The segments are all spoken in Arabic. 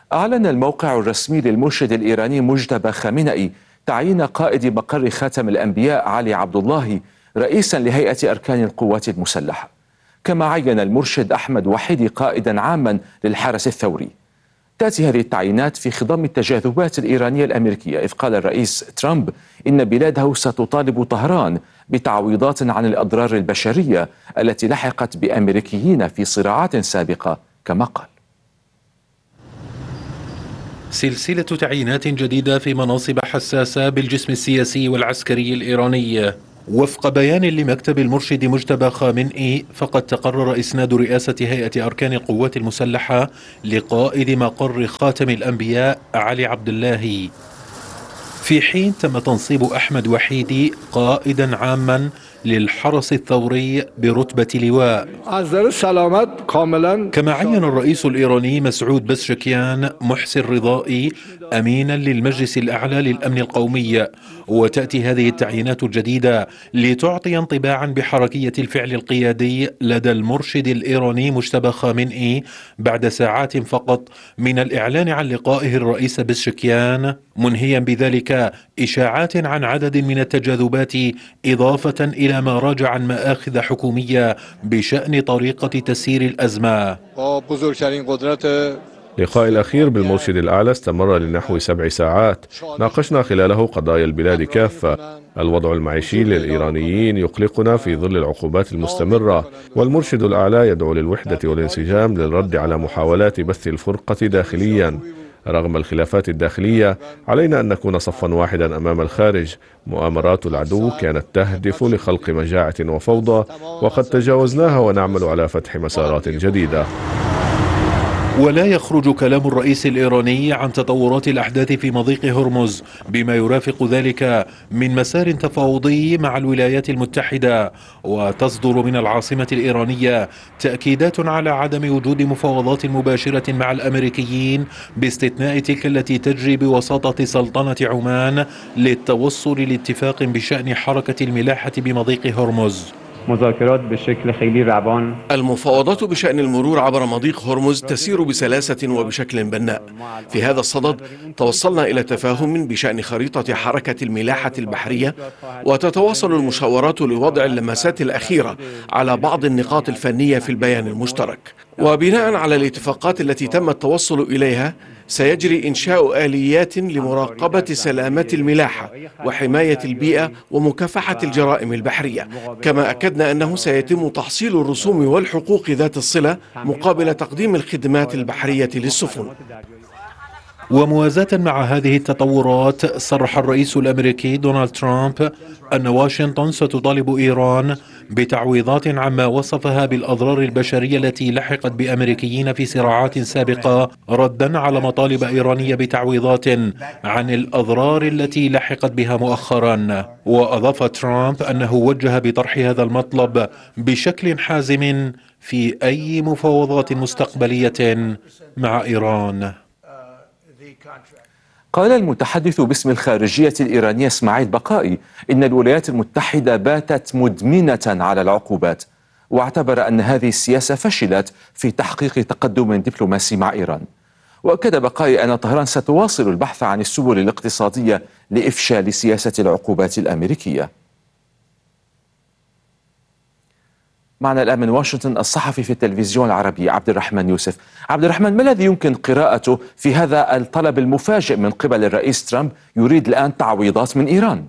أعلن الموقع الرسمي للمرشد الإيراني مجتبى خامنئي تعيين قائد مقر خاتم الأنبياء علي عبد الله رئيسا لهيئة أركان القوات المسلحة، كما عين المرشد أحمد وحيدي قائدا عاما للحرس الثوري. تأتي هذه التعيينات في خضم التجاذبات الإيرانية الأمريكية، إذ قال الرئيس ترامب إن بلاده ستطالب طهران بتعويضات عن الأضرار البشرية التي لحقت بأمريكيين في صراعات سابقة كما قال. سلسلة تعيينات جديدة في مناصب حساسة بالجسم السياسي والعسكري الإيراني. وفق بيان لمكتب المرشد مجتبى خامنئي، فقد تقرر إسناد رئاسة هيئة أركان القوات المسلحة لقائد مقر خاتم الأنبياء علي عبد الله، في حين تم تنصيب أحمد وحيدي قائدا عاما للحرس الثوري برتبة لواء. كما عين الرئيس الإيراني مسعود بزشكيان محسن رضائي أمينا للمجلس الأعلى للأمن القومي. وتأتي هذه التعيينات الجديدة لتعطي انطباعا بحركية الفعل القيادي لدى المرشد الإيراني مجتبى خامنئي بعد ساعات فقط من الإعلان عن لقائه الرئيس بزشكيان، منهيا بذلك إشاعات عن عدد من التجاذبات، إضافة إلى ما راجع عن مآخذ حكومية بشأن طريقة تسيير الأزمة. اللقاء الأخير بالمرشد الأعلى استمر لنحو 7 ساعات، ناقشنا خلاله قضايا البلاد كافة. الوضع المعيشي للإيرانيين يقلقنا في ظل العقوبات المستمرة، والمرشد الأعلى يدعو للوحدة والانسجام للرد على محاولات بث الفرقة داخليا. رغم الخلافات الداخلية علينا أن نكون صفا واحدا أمام الخارج. مؤامرات العدو كانت تهدف لخلق مجاعة وفوضى، وقد تجاوزناها ونعمل على فتح مسارات جديدة. ولا يخرج كلام الرئيس الإيراني عن تطورات الأحداث في مضيق هرمز بما يرافق ذلك من مسار تفاوضي مع الولايات المتحدة. وتصدر من العاصمة الإيرانية تأكيدات على عدم وجود مفاوضات مباشرة مع الأمريكيين، باستثناء تلك التي تجري بوساطة سلطنة عمان للتوصل لاتفاق بشأن حركة الملاحة بمضيق هرمز. مذاكرات بشكل خیلی روان. المفاوضات بشأن المرور عبر مضيق هرمز تسير بسلاسة وبشكل بناء. في هذا الصدد توصلنا إلى تفاهم بشأن خريطة حركة الملاحة البحرية، وتتواصل المشاورات لوضع اللمسات الأخيرة على بعض النقاط الفنية في البيان المشترك. وبناء على الاتفاقات التي تم التوصل إليها، سيجري إنشاء آليات لمراقبة سلامة الملاحة وحماية البيئة ومكافحة الجرائم البحرية. كما أكدنا أنه سيتم تحصيل الرسوم والحقوق ذات الصلة مقابل تقديم الخدمات البحرية للسفن. وموازاة مع هذه التطورات، صرح الرئيس الأمريكي دونالد ترامب أن واشنطن ستطالب إيران بتعويضات عما وصفها بالأضرار البشرية التي لحقت بأمريكيين في صراعات سابقة، ردا على مطالب إيرانية بتعويضات عن الأضرار التي لحقت بها مؤخرا. وأضاف ترامب أنه وجه بطرح هذا المطلب بشكل حازم في أي مفاوضات مستقبلية مع إيران. قال المتحدث باسم الخارجية الإيرانية إسماعيل بقائي إن الولايات المتحدة باتت مدمنة على العقوبات، واعتبر أن هذه السياسة فشلت في تحقيق تقدم دبلوماسي مع إيران. وأكد بقائي أن طهران ستواصل البحث عن السبل الاقتصادية لإفشال سياسة العقوبات الأمريكية. معنا الآن من واشنطن الصحفي في التلفزيون العربي عبد الرحمن يوسف. عبد الرحمن، ما الذي يمكن قراءته في هذا الطلب المفاجئ من قبل الرئيس ترامب يريد الآن تعويضات من إيران؟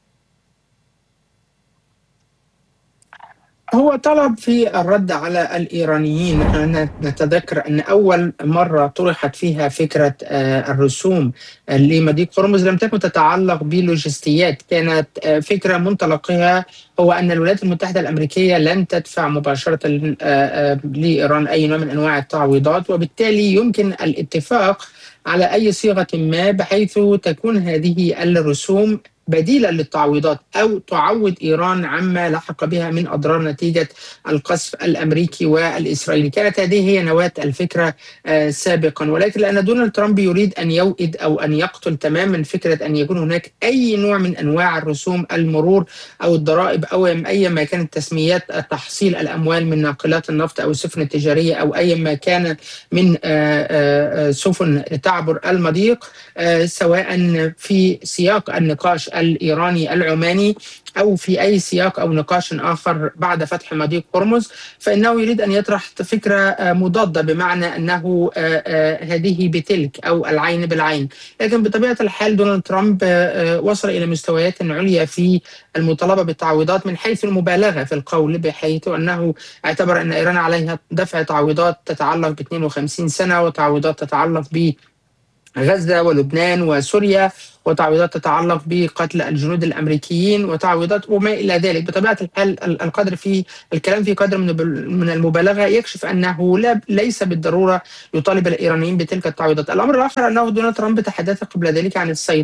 هو طلب في الرد على الإيرانيين. نتذكر أن أول مرة طرحت فيها فكرة الرسوم لمضيق هرمز لم تكن تتعلق بلوجستيات، كانت فكرة منطلقها هو أن الولايات المتحدة الأمريكية لن تدفع مباشرة لإيران أي نوع من أنواع التعويضات، وبالتالي يمكن الاتفاق على أي صيغة ما بحيث تكون هذه الرسوم بديلا للتعويضات أو تعوض إيران عما لحق بها من أضرار نتيجة القصف الأمريكي والإسرائيلي. كانت هذه هي نواة الفكرة سابقا، ولكن لأن دونالد ترامب يريد أن يوئد أو أن يقتل تماما فكرة أن يكون هناك أي نوع من أنواع الرسوم، المرور أو الضرائب أو أي ما كانت تسميات تحصيل الأموال من ناقلات النفط أو السفن التجارية أو أي ما كان من سفن تعبر المضيق، سواء في سياق النقاش الإيراني العماني أو في أي سياق أو نقاش آخر بعد فتح مضيق هرمز، فإنه يريد أن يطرح فكرة مضادة، بمعنى أنه هذه بتلك أو العين بالعين. لكن بطبيعة الحال دونالد ترامب وصل إلى مستويات عليا في المطالبة بالتعويضات من حيث المبالغة في القول، بحيث أنه اعتبر أن إيران عليها دفع تعويضات تتعلق ب 52 سنة، وتعويضات تتعلق ب غزة ولبنان وسوريا، وتعويضات تتعلق بقتل الجنود الامريكيين، وتعويضات وما الى ذلك. بطبيعه الحال القدر في الكلام في قدر من المبالغه يكشف انه ليس بالضروره يطالب الايرانيين بتلك التعويضات. الامر الاخر انه دونالد ترامب تحدث قبل ذلك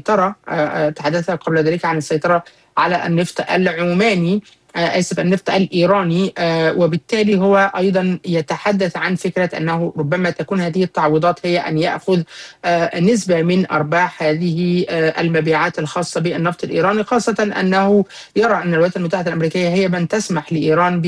عن السيطره على النفط العماني، النفط الإيراني، وبالتالي هو أيضا يتحدث عن فكرة أنه ربما تكون هذه التعويضات هي أن يأخذ نسبة من أرباح هذه المبيعات الخاصة بالنفط الإيراني، خاصة أنه يرى أن الولايات المتحدة الأمريكية هي من تسمح لإيران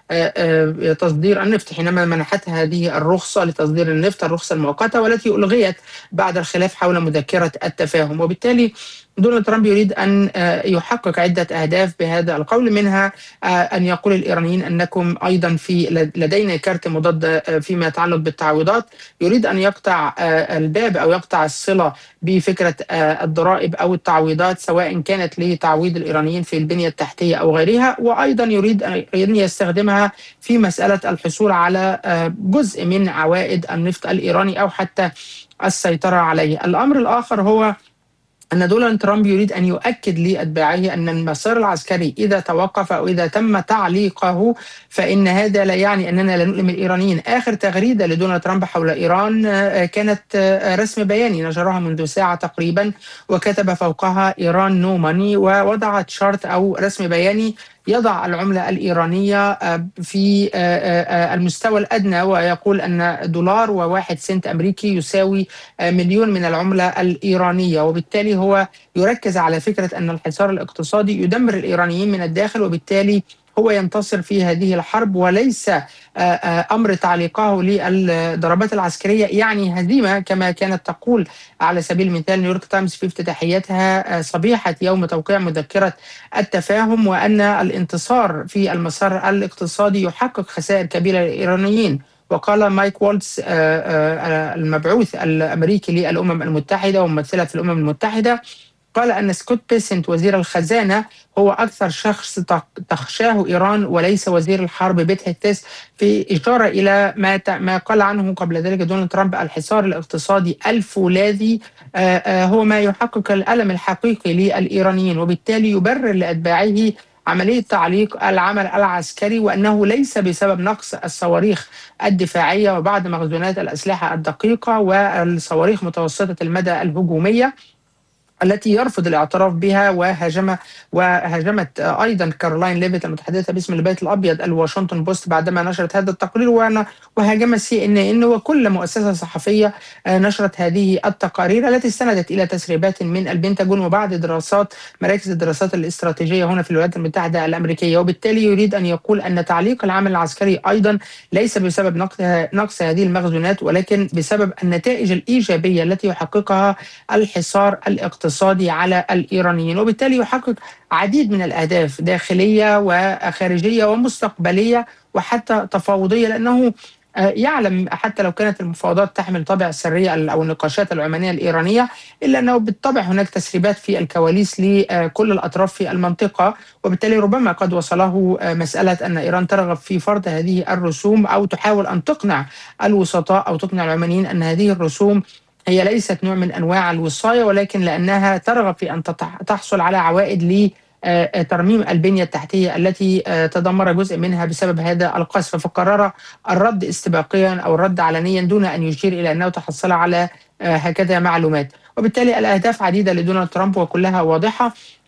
بتصدير النفط حينما منحتها هذه الرخصة لتصدير النفط، الرخصة المؤقتة والتي ألغيت بعد الخلاف حول مذكرة التفاهم. وبالتالي دونالد ترامب يريد أن يحقق عدة أهداف بهذا القول، منها أن يقول الإيرانيين أنكم أيضا لدينا كارت مضاد فيما يتعلق بالتعويضات. يريد أن يقطع الباب أو يقطع الصلة بفكرة الضرائب أو التعويضات، سواء كانت لتعويض الإيرانيين في البنية التحتية أو غيرها، وأيضا يريد أن يستخدمها في مسألة الحصول على جزء من عوائد النفط الإيراني أو حتى السيطرة عليه. الأمر الآخر هو أن دونالد ترامب يريد أن يؤكد لأتباعه أن المسار العسكري إذا توقف أو إذا تم تعليقه فإن هذا لا يعني أننا لا نؤلم الإيرانيين. آخر تغريدة لدونالد ترامب حول إيران كانت رسم بياني نشرها منذ ساعة تقريبا، وكتب فوقها إيران نو ماني، ووضع تشارت أو رسم بياني يضع العملة الإيرانية في المستوى الأدنى، ويقول أن دولار وواحد سنت أمريكي يساوي مليون من العملة الإيرانية. وبالتالي هو يركز على فكرة أن الحصار الاقتصادي يدمر الإيرانيين من الداخل، وبالتالي هو ينتصر في هذه الحرب، وليس أمر تعليقه للضربات العسكرية يعني هزيمة كما كانت تقول على سبيل المثال نيويورك تايمز في افتتاحيتها صبيحة يوم توقيع مذكرة التفاهم، وأن الانتصار في المسار الاقتصادي يحقق خسائر كبيرة للإيرانيين. وقال مايك والتز المبعوث الأمريكي للأمم المتحدة وممثلة في الأمم المتحدة، قال أن سكوت بيسنت وزير الخزانة هو أكثر شخص تخشاه إيران وليس وزير الحرب بيت هيتس، في إشارة إلى ما قال عنه قبل ذلك دونالد ترامب الحصار الاقتصادي الفولاذي هو ما يحقق الألم الحقيقي للإيرانيين، وبالتالي يبرر لأتباعه عملية تعليق العمل العسكري، وأنه ليس بسبب نقص الصواريخ الدفاعية وبعض مخزونات الأسلحة الدقيقة والصواريخ متوسطة المدى الهجومية التي يرفض الاعتراف بها. وهاجمت ايضا كارولاين ليفيت المتحدثه باسم البيت الابيض الواشنطن بوست بعدما نشرت هذا التقرير، وهاجم CNN وكل مؤسسه صحفيه نشرت هذه التقارير التي استندت الى تسريبات من البنتاجون وبعض دراسات مراكز الدراسات الاستراتيجيه هنا في الولايات المتحده الامريكيه. وبالتالي يريد ان يقول ان تعليق العمل العسكري ايضا ليس بسبب نقص هذه المخزونات، ولكن بسبب النتائج الايجابيه التي يحققها الحصار الاقتصادي على الإيرانيين، وبالتالي يحقق عديد من الأهداف داخلية وخارجية ومستقبلية وحتى تفاوضية، لأنه يعلم حتى لو كانت المفاوضات تحمل طابع السرية أو النقاشات العمانية الإيرانية، إلا أنه بالطبع هناك تسريبات في الكواليس لكل الأطراف في المنطقة، وبالتالي ربما قد وصله مسألة أن إيران ترغب في فرض هذه الرسوم أو تحاول أن تقنع الوسطاء أو تقنع العمانيين أن هذه الرسوم هي ليست نوع من أنواع الوصاية، ولكن لأنها ترغب في أن تحصل على عوائد لترميم البنية التحتية التي تدمر جزء منها بسبب هذا القصف، فقرر الرد استباقيا أو الرد علنيا دون أن يشير إلى أنه تحصل على هكذا معلومات. وبالتالي الأهداف عديدة لدونالد ترامب وكلها واضحة.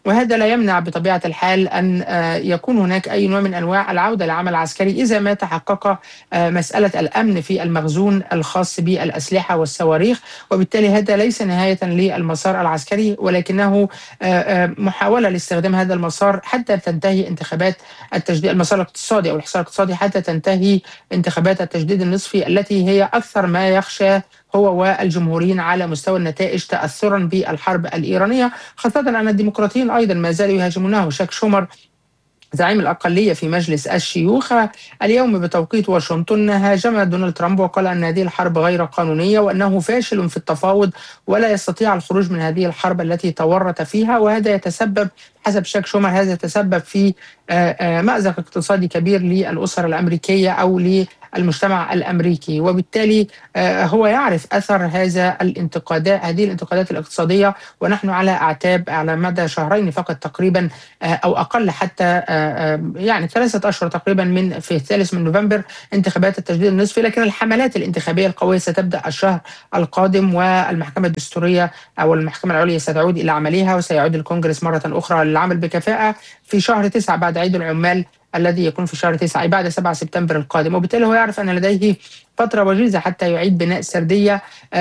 وهذا لا يمنع بطبيعة الحال أن يكون هناك أي نوع من أنواع العودة لعمل عسكري إذا ما تحقق مسألة الأمن في المخزون الخاص بالأسلحة والصواريخ. وبالتالي هذا ليس نهاية للمسار العسكري، ولكنه محاولة لاستخدام هذا المسار حتى تنتهي انتخابات التجديد، المسار الاقتصادي أو الحصار الاقتصادي، حتى تنتهي انتخابات التجديد النصفي التي هي أكثر ما يخشى هو والجمهوريين على مستوى النتائج تأثرا بالحرب الإيرانية، خاصة أن الديمقراطيين أيضا ما زالوا يهاجمونه. شاك شومر زعيم الأقلية في مجلس الشيوخ اليوم بتوقيت واشنطن هاجم دونالد ترامب وقال أن هذه الحرب غير قانونية وأنه فاشل في التفاوض ولا يستطيع الخروج من هذه الحرب التي تورط فيها. وهذا يتسبب حسب شاك شومر هذا يتسبب في مأزق اقتصادي كبير للأسر الأمريكية أو للمجتمع الأمريكي. وبالتالي هو يعرف أثر هذه الانتقادات الاقتصادية، ونحن على أعتاب على مدى شهرين فقط تقريبا أو أقل، حتى يعني 3 أشهر تقريبا في الثالث من نوفمبر انتخابات التجديد النصفي. لكن الحملات الانتخابية القوية ستبدأ الشهر القادم، والمحكمة الدستورية أو المحكمة العليا ستعود إلى عملها، وسيعود الكونغرس مرة أخرى للعمل بكفاءة في شهر 9 بعد عيد العمال الذي يكون في شهر 9 بعد 7 سبتمبر القادم. وبالتالي هو يعرف أن لديه فترة وجيزة حتى يعيد بناء سردية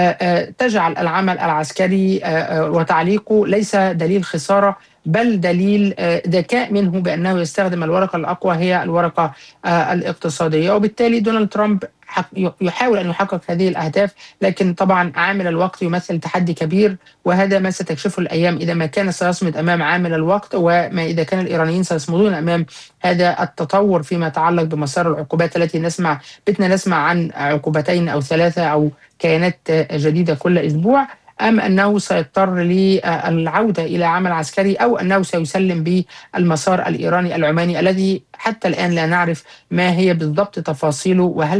تجعل العمل العسكري وتعليقه ليس دليل خسارة بل دليل ذكاء منه بأنه يستخدم الورقة الأقوى هي الورقة الاقتصادية. وبالتالي دونالد ترامب يحاول أن يحقق هذه الأهداف، لكن طبعا عامل الوقت يمثل تحدي كبير، وهذا ما ستكشفه الأيام إذا ما كان سيصمد أمام عامل الوقت، وما إذا كان الإيرانيين سيصمدون أمام هذا التطور فيما يتعلق بمسار العقوبات التي بتنا نسمع عن عقوبتين أو 3 أو كيانات جديدة كل أسبوع، أم أنه سيضطر للعودة إلى عمل عسكري، أو أنه سيسلم بالمسار الإيراني العماني الذي حتى الآن لا نعرف ما هي بالضبط تفاصيله، وهل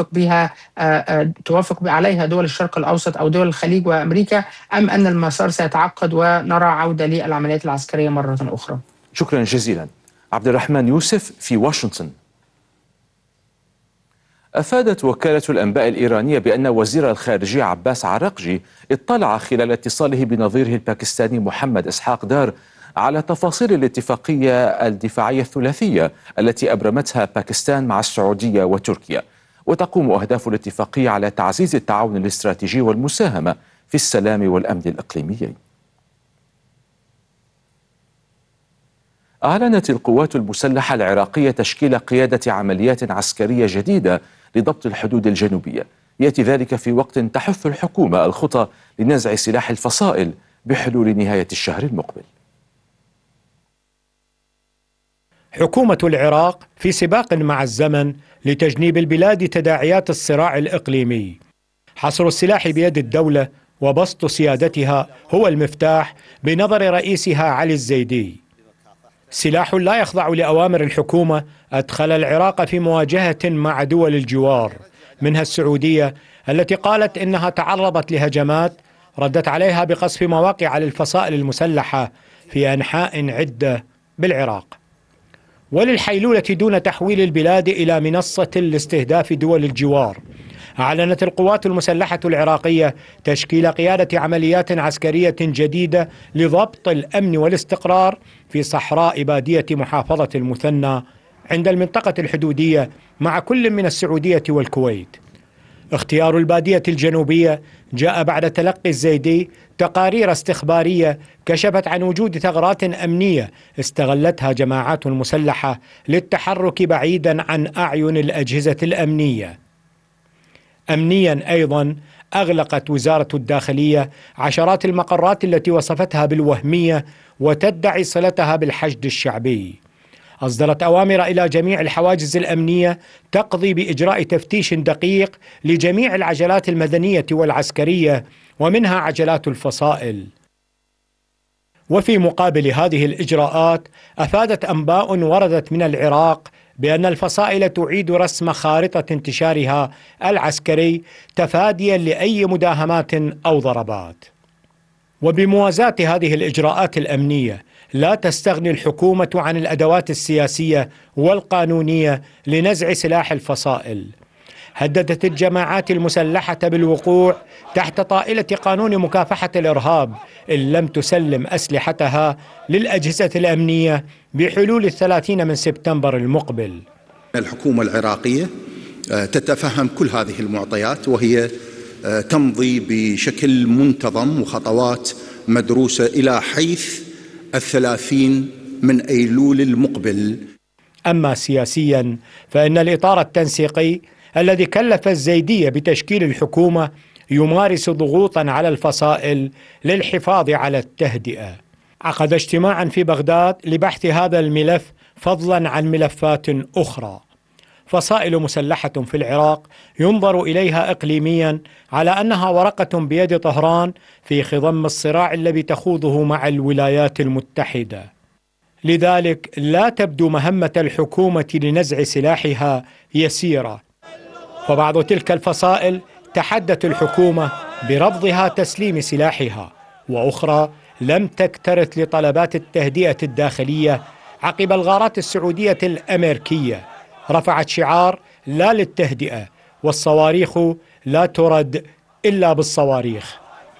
توافق عليها دول الشرق الأوسط أو دول الخليج وأمريكا، أم أن المسار سيتعقد ونرى عودة للعمليات العسكرية مرة أخرى. شكرا جزيلا. عبد الرحمن يوسف في واشنطن. أفادت وكالة الأنباء الإيرانية بأن وزير الخارجية عباس عراقجي اطلع خلال اتصاله بنظيره الباكستاني محمد إسحاق دار على تفاصيل الاتفاقية الدفاعية الثلاثية التي أبرمتها باكستان مع السعودية وتركيا، وتقوم أهداف الاتفاقية على تعزيز التعاون الاستراتيجي والمساهمة في السلام والأمن الإقليميين. أعلنت القوات المسلحة العراقية تشكيل قيادة عمليات عسكرية جديدة لضبط الحدود الجنوبية، يأتي ذلك في وقت تحث الحكومة الخطى لنزع سلاح الفصائل بحلول نهاية الشهر المقبل. حكومة العراق في سباق مع الزمن لتجنيب البلاد تداعيات الصراع الإقليمي. حصر السلاح بيد الدولة وبسط سيادتها هو المفتاح بنظر رئيسها علي الزيدي. سلاح لا يخضع لأوامر الحكومة أدخل العراق في مواجهة مع دول الجوار، منها السعودية التي قالت إنها تعرضت لهجمات ردت عليها بقصف مواقع للفصائل المسلحة في أنحاء عدة بالعراق. وللحيلولة دون تحويل البلاد إلى منصة لاستهداف دول الجوار، أعلنت القوات المسلحة العراقية تشكيل قيادة عمليات عسكرية جديدة لضبط الأمن والاستقرار في صحراء بادية محافظة المثنى عند المنطقة الحدودية مع كل من السعودية والكويت. اختيار البادية الجنوبية جاء بعد تلقي الزيدي تقارير استخبارية كشفت عن وجود ثغرات أمنية استغلتها جماعات مسلحة للتحرك بعيدا عن أعين الأجهزة الأمنية. أمنيا أيضا أغلقت وزارة الداخلية عشرات المقرات التي وصفتها بالوهمية وتدعي صلتها بالحشد الشعبي. أصدرت أوامر إلى جميع الحواجز الأمنية تقضي بإجراء تفتيش دقيق لجميع العجلات المدنية والعسكرية ومنها عجلات الفصائل. وفي مقابل هذه الإجراءات أفادت أنباء وردت من العراق بأن الفصائل تعيد رسم خارطة انتشارها العسكري تفاديا لأي مداهمات أو ضربات. وبموازاة هذه الإجراءات الأمنية لا تستغني الحكومة عن الأدوات السياسية والقانونية لنزع سلاح الفصائل. هددت الجماعات المسلحة بالوقوع تحت طائلة قانون مكافحة الإرهاب إن لم تسلم أسلحتها للأجهزة الأمنية بحلول 30 من سبتمبر المقبل. الحكومة العراقية تتفهم كل هذه المعطيات، وهي تمضي بشكل منتظم وخطوات مدروسة إلى حيث 30 من أيلول المقبل. أما سياسيا فإن الإطار التنسيقي الذي كلف الزيدية بتشكيل الحكومة يمارس ضغوطا على الفصائل للحفاظ على التهدئة. عقد اجتماعا في بغداد لبحث هذا الملف فضلا عن ملفات أخرى. فصائل مسلحة في العراق ينظر إليها إقليميا على أنها ورقة بيد طهران في خضم الصراع الذي تخوضه مع الولايات المتحدة. لذلك لا تبدو مهمة الحكومة لنزع سلاحها يسيرة، فبعض تلك الفصائل تحدت الحكومة برفضها تسليم سلاحها، وأخرى لم تكترث لطلبات التهدئة الداخلية عقب الغارات السعودية الأمريكية. رفعت شعار لا للتهدئة، والصواريخ لا ترد إلا بالصواريخ.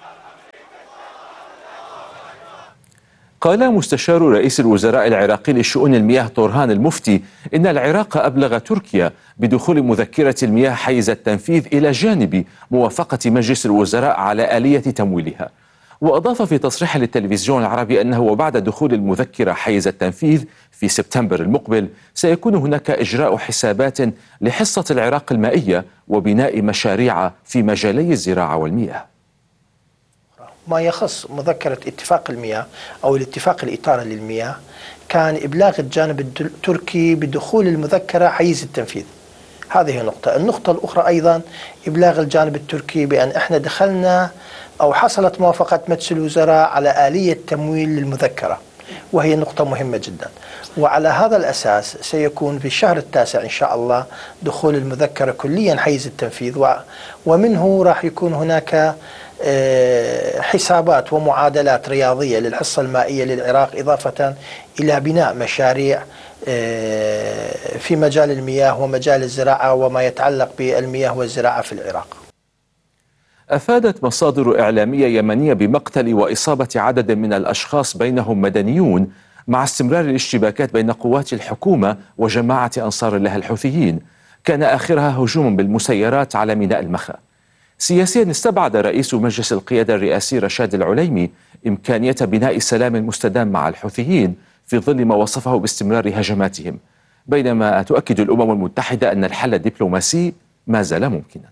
قال مستشار رئيس الوزراء العراقي لشؤون المياه طورهان المفتي إن العراق أبلغ تركيا بدخول مذكرة المياه حيز التنفيذ إلى جانب موافقة مجلس الوزراء على آلية تمويلها. وأضاف في تصريح للتلفزيون العربي أنه وبعد دخول المذكرة حيز التنفيذ في سبتمبر المقبل سيكون هناك إجراء حسابات لحصة العراق المائية وبناء مشاريع في مجالي الزراعة والمياه. ما يخص مذكرة اتفاق المياه أو الاتفاق الإطاري للمياه كان إبلاغ الجانب التركي بدخول المذكرة حيز التنفيذ. هذه نقطة. النقطة الأخرى أيضا إبلاغ الجانب التركي بأن إحنا دخلنا أو حصلت موافقة مجلس الوزراء على آلية تمويل للمذكرة، وهي نقطة مهمة جدا. وعلى هذا الأساس سيكون في الشهر التاسع إن شاء الله دخول المذكرة كليا حيز التنفيذ، ومنه راح يكون هناك حسابات ومعادلات رياضية للحصة المائية للعراق، إضافة إلى بناء مشاريع في مجال المياه ومجال الزراعة وما يتعلق بالمياه والزراعة في العراق. أفادت مصادر إعلامية يمنية بمقتل وإصابة عدد من الأشخاص بينهم مدنيون مع استمرار الاشتباكات بين قوات الحكومة وجماعة أنصار الله الحوثيين، كان آخرها هجوم بالمسيرات على ميناء المخا. سياسيا استبعد رئيس مجلس القيادة الرئاسي رشاد العليمي إمكانية بناء سلام مستدام مع الحوثيين في ظل ما وصفه باستمرار هجماتهم، بينما تؤكد الأمم المتحدة أن الحل الدبلوماسي ما زال ممكنا.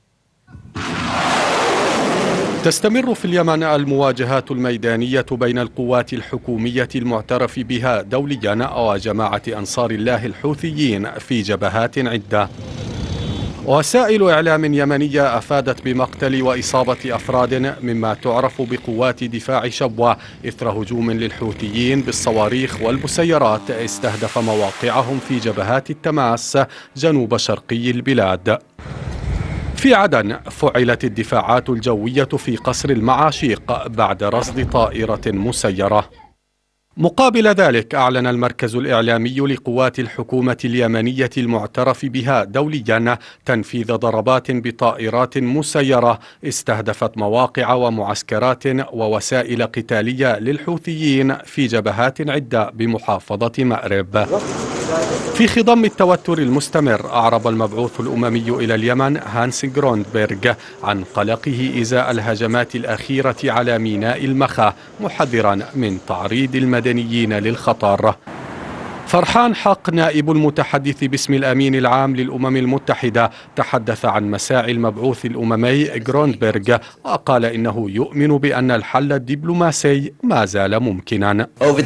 تستمر في اليمن المواجهات الميدانية بين القوات الحكومية المعترف بها دوليا وجماعة أنصار الله الحوثيين في جبهات عدة. وسائل إعلام يمنية أفادت بمقتل وإصابة أفراد مما تعرف بقوات دفاع شبوة إثر هجوم للحوثيين بالصواريخ والمسيرات استهدف مواقعهم في جبهات التماس جنوب شرقي البلاد. في عدن فعلت الدفاعات الجوية في قصر المعاشيق بعد رصد طائرة مسيرة. مقابل ذلك أعلن المركز الإعلامي لقوات الحكومة اليمنية المعترف بها دوليا تنفيذ ضربات بطائرات مسيرة استهدفت مواقع ومعسكرات ووسائل قتالية للحوثيين في جبهات عدة بمحافظة مأرب. في خضم التوتر المستمر أعرب المبعوث الأممي إلى اليمن هانس غروندبرغ عن قلقه إزاء الهجمات الأخيرة على ميناء المخا، محذرا من تعريض المدنيين للخطر. فرحان حق نائب المتحدث باسم الأمين العام للأمم المتحدة تحدث عن مساعي المبعوث الأممي غروندبرغ وقال إنه يؤمن بأن الحل الدبلوماسي ما زال ممكنا.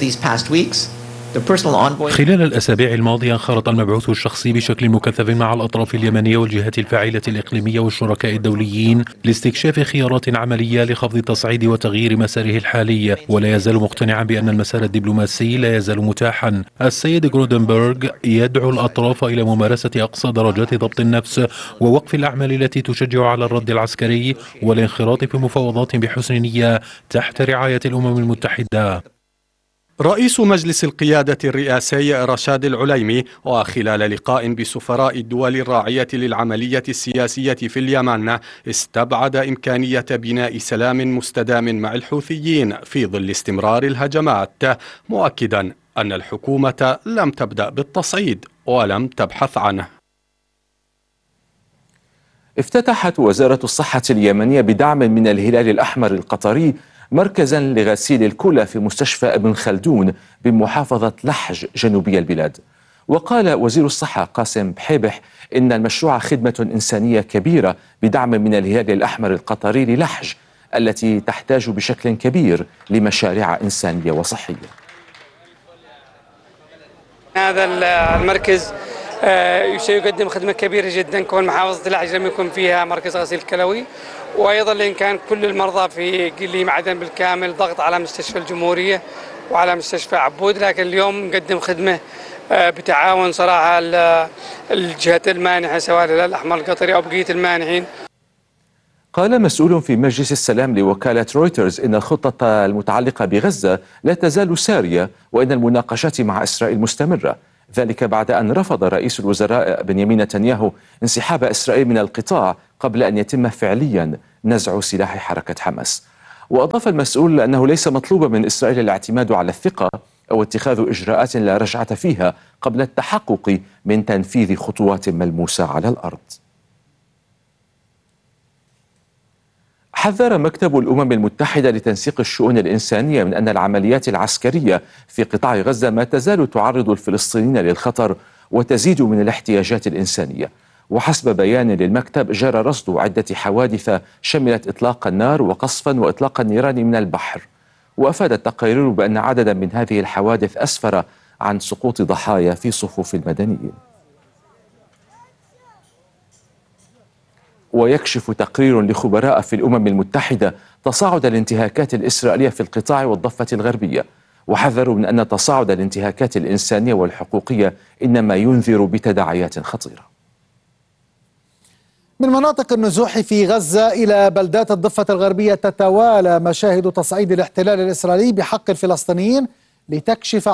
خلال الأسابيع الماضية انخرط المبعوث الشخصي بشكل مكثف مع الأطراف اليمنية والجهات الفاعلة الإقليمية والشركاء الدوليين لاستكشاف خيارات عملية لخفض التصعيد وتغيير مساره الحالي، ولا يزال مقتنعا بأن المسار الدبلوماسي لا يزال متاحا. السيد غرودنبرغ يدعو الأطراف إلى ممارسة أقصى درجات ضبط النفس ووقف الأعمال التي تشجع على الرد العسكري والانخراط في مفاوضات بحسن نية تحت رعاية الأمم المتحدة. رئيس مجلس القيادة الرئاسي رشاد العليمي وخلال لقاء بسفراء الدول الراعية للعملية السياسية في اليمن استبعد إمكانية بناء سلام مستدام مع الحوثيين في ظل استمرار الهجمات، مؤكدا أن الحكومة لم تبدأ بالتصعيد ولم تبحث عنه. افتتحت وزارة الصحة اليمنية بدعم من الهلال الأحمر القطري مركزا لغسيل الكلى في مستشفى ابن خلدون بمحافظة لحج جنوبي البلاد. وقال وزير الصحة قاسم بحيبح إن المشروع خدمة إنسانية كبيرة بدعم من الهلال الأحمر القطري للحج التي تحتاج بشكل كبير لمشاريع إنسانية وصحية. هذا المركز سيقدم خدمة كبيرة جدا، كون محافظة لحج لم يكن فيها مركز غسيل كلوي، وأيضا لأن كان كل المرضى في قليم عدن بالكامل ضغط على مستشفى الجمهورية وعلى مستشفى عبود، لكن اليوم نقدم خدمة بتعاون صراحة الجهات المانحة سواء الهلال الأحمر القطري أو بقية المانحين. قال مسؤول في مجلس السلام لوكالة رويترز إن الخطة المتعلقة بغزة لا تزال سارية وإن المناقشات مع إسرائيل مستمرة، ذلك بعد أن رفض رئيس الوزراء بنيامين نتنياهو انسحاب إسرائيل من القطاع قبل أن يتم فعليا نزع سلاح حركة حماس. وأضاف المسؤول أنه ليس مطلوبا من إسرائيل الاعتماد على الثقة أو اتخاذ إجراءات لا رجعة فيها قبل التحقق من تنفيذ خطوات ملموسة على الأرض. حذر مكتب الأمم المتحدة لتنسيق الشؤون الإنسانية من أن العمليات العسكرية في قطاع غزة ما تزال تعرض الفلسطينيين للخطر وتزيد من الاحتياجات الإنسانية. وحسب بيان للمكتب جرى رصد عدة حوادث شملت إطلاق النار وقصفا وإطلاق النيران من البحر، وأفاد التقارير بأن عددا من هذه الحوادث أسفر عن سقوط ضحايا في صفوف المدنيين. ويكشف تقرير لخبراء في الأمم المتحدة تصاعد الانتهاكات الإسرائيلية في القطاع والضفة الغربية، وحذروا من أن تصاعد الانتهاكات الإنسانية والحقوقية إنما ينذر بتداعيات خطيرة. من مناطق النزوح في غزة إلى بلدات الضفة الغربية تتوالى مشاهد تصعيد الاحتلال الإسرائيلي بحق الفلسطينيين لتكشف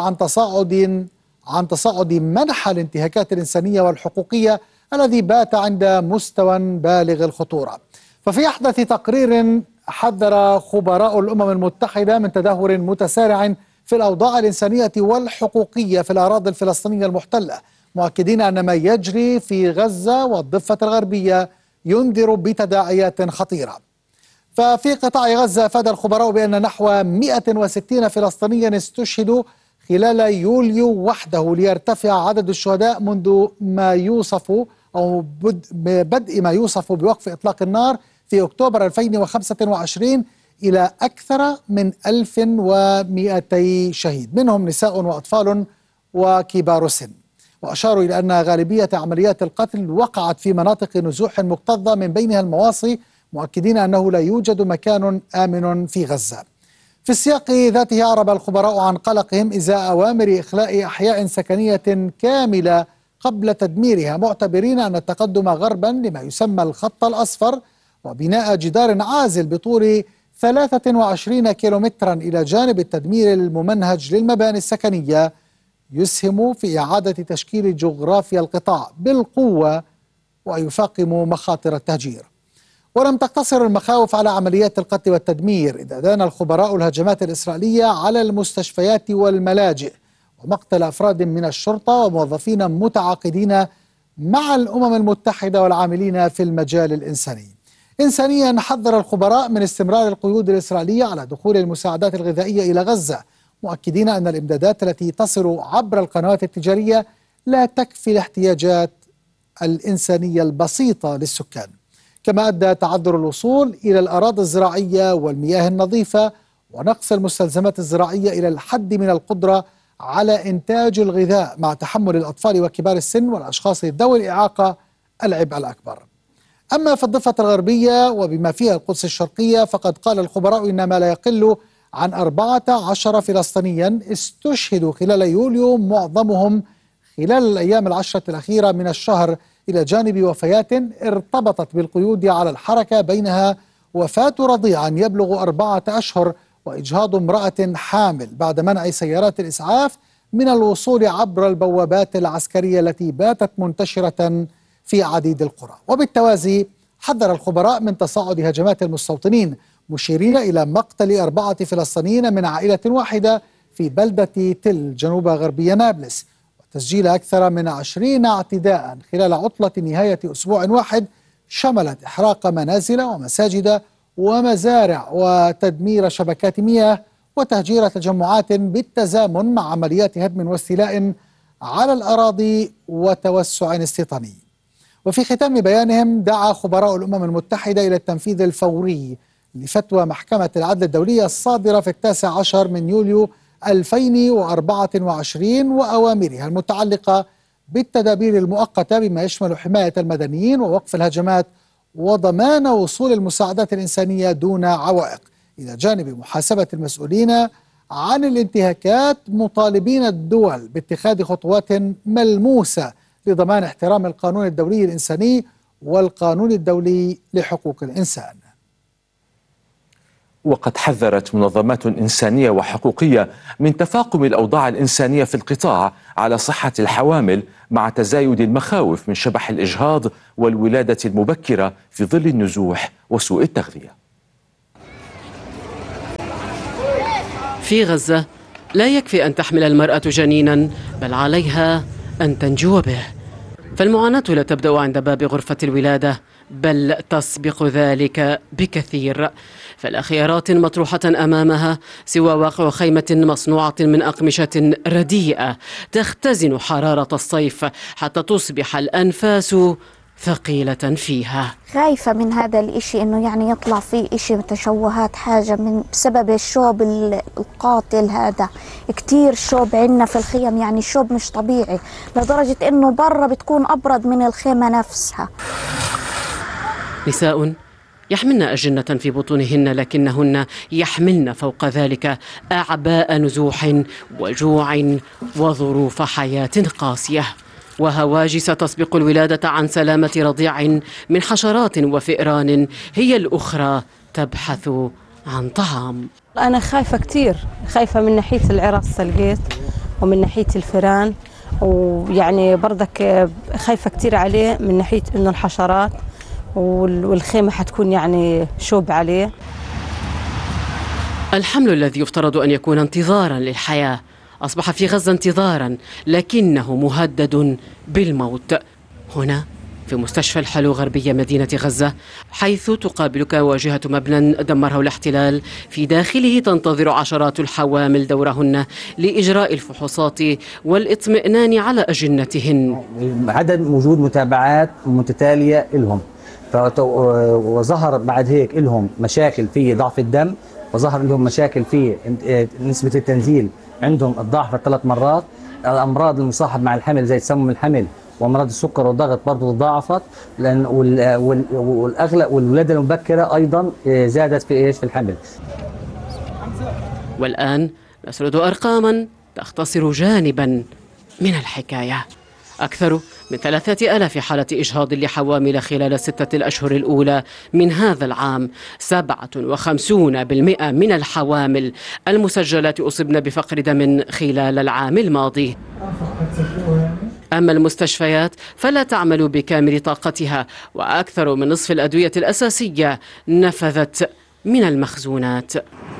عن تصاعد منح الانتهاكات الإنسانية والحقوقية الذي بات عند مستوى بالغ الخطورة. ففي أحدث تقرير حذر خبراء الأمم المتحدة من تدهور متسارع في الأوضاع الإنسانية والحقوقية في الأراضي الفلسطينية المحتلة، مؤكدين أن ما يجري في غزة والضفة الغربية ينذر بتداعيات خطيرة. ففي قطاع غزة أفاد الخبراء بأن نحو 160 فلسطينيا استشهدوا خلال يوليو وحده، ليرتفع عدد الشهداء منذ ما يوصف أو بدء ما يوصف بوقف إطلاق النار في أكتوبر 2025 إلى أكثر من 1200 شهيد، منهم نساء وأطفال وكبار السن. وأشاروا إلى أن غالبية عمليات القتل وقعت في مناطق نزوح مكتظة من بينها المواصي، مؤكدين أنه لا يوجد مكان آمن في غزة. في السياق ذاته أعرب الخبراء عن قلقهم إزاء أوامر إخلاء أحياء سكنية كاملة قبل تدميرها، معتبرين أن التقدم غربا لما يسمى الخط الأصفر وبناء جدار عازل بطول 23 كيلومترا إلى جانب التدمير الممنهج للمباني السكنية يسهم في إعادة تشكيل جغرافيا القطاع بالقوة ويفاقم مخاطر التهجير. ولم تقتصر المخاوف على عمليات القتل والتدمير، إذ أدان الخبراء الهجمات الإسرائيلية على المستشفيات والملاجئ ومقتل أفراد من الشرطة وموظفين متعاقدين مع الأمم المتحدة والعاملين في المجال الإنساني. إنسانيا حذر الخبراء من استمرار القيود الإسرائيلية على دخول المساعدات الغذائية إلى غزة، مؤكدين أن الإمدادات التي تصل عبر القنوات التجارية لا تكفي الاحتياجات الإنسانية البسيطة للسكان. كما أدى تعذر الوصول إلى الأراضي الزراعية والمياه النظيفة ونقص المستلزمات الزراعية إلى الحد من القدرة على إنتاج الغذاء، مع تحمل الأطفال وكبار السن والأشخاص ذوي الإعاقة العبء الأكبر. أما في الضفة الغربية وبما فيها القدس الشرقية، فقد قال الخبراء إن ما لا يقل عن 14 فلسطينيا استشهدوا خلال يوليو، معظمهم خلال الأيام العشرة الأخيرة من الشهر، إلى جانب وفيات ارتبطت بالقيود على الحركة، بينها وفاة رضيع يبلغ 4 أشهر وإجهاض امرأة حامل بعد منع سيارات الإسعاف من الوصول عبر البوابات العسكرية التي باتت منتشرة في عديد القرى. وبالتوازي حذر الخبراء من تصاعد هجمات المستوطنين، مشيرين إلى مقتل 4 فلسطينيين من عائلة واحدة في بلدة تل جنوب غربي نابلس، وتسجيل أكثر من 20 اعتداء خلال عطلة نهاية أسبوع واحد شملت إحراق منازل ومساجد ومزارع وتدمير شبكات مياه وتهجير تجمعات بالتزامن مع عمليات هدم واستيلاء على الأراضي وتوسع استيطاني. وفي ختام بيانهم دعا خبراء الأمم المتحدة إلى التنفيذ الفوري لفتوى محكمة العدل الدولية الصادرة في 19 من يوليو 2024 وأوامرها المتعلقة بالتدابير المؤقتة بما يشمل حماية المدنيين ووقف الهجمات وضمان وصول المساعدات الإنسانية دون عوائق، إلى جانب محاسبة المسؤولين عن الانتهاكات، مطالبين الدول باتخاذ خطوات ملموسة لضمان احترام القانون الدولي الإنساني والقانون الدولي لحقوق الإنسان. وقد حذرت منظمات إنسانية وحقوقية من تفاقم الأوضاع الإنسانية في القطاع على صحة الحوامل مع تزايد المخاوف من شبح الإجهاض والولادة المبكرة في ظل النزوح وسوء التغذية. في غزة لا يكفي أن تحمل المرأة جنينا، بل عليها أن تنجو به، فالمعاناة لا تبدأ عند باب غرفة الولادة، بل تسبق ذلك بكثير، فلا خيارات مطروحة أمامها سوى واقع خيمة مصنوعة من أقمشة رديئة تختزن حرارة الصيف حتى تصبح الأنفاس ثقيلة فيها. خايفة من هذا الإشي، إنه يعني يطلع فيه إشي تشوهات حاجة من بسبب الشوب القاتل هذا. كتير شوب عندنا في الخيم، يعني الشوب مش طبيعي لدرجة إنه برا بتكون أبرد من الخيمة نفسها. نساء يحملن أجنة في بطونهن، لكنهن يحملن فوق ذلك أعباء نزوح وجوع وظروف حياة قاسية، وهواجس تسبق الولادة عن سلامة رضيع من حشرات وفئران هي الأخرى تبحث عن طعام. أنا خايفة كتير، خايفة من ناحية العرس لقيت ومن ناحية الفئران، ويعني برضك خايفة كتير عليه من ناحية إنه الحشرات، والخيمة حتكون يعني شوب عليه. الحمل الذي يفترض أن يكون انتظارا للحياة أصبح في غزة انتظارا، لكنه مهدد بالموت هنا في مستشفى الحلو غربية مدينة غزة، حيث تقابلك واجهة مبنى دمره الاحتلال في داخله تنتظر عشرات الحوامل دورهن لإجراء الفحوصات والإطمئنان على أجنتهن. عدم وجود متابعات متتالية لهم، وظهر بعد هيك لهم مشاكل في ضعف الدم، وظهر لهم مشاكل في نسبة التنزيل عندهم الضعف 3 مرات. الأمراض المصاحبة مع الحمل زي تسمم الحمل وأمراض السكر والضغط برضه تضاعفت، لأن والأغلب والولادة المبكرة أيضا زادت في الحمل. والآن نسرد أرقاما تختصر جانبا من الحكاية. أكثر من 3000 حالة إجهاض لحوامل خلال 6 الأشهر الأولى من هذا العام. 57% من الحوامل المسجلات أصبن بفقر دم خلال العام الماضي. أما المستشفيات فلا تعمل بكامل طاقتها، وأكثر من نصف الأدوية الأساسية نفذت من المخزونات.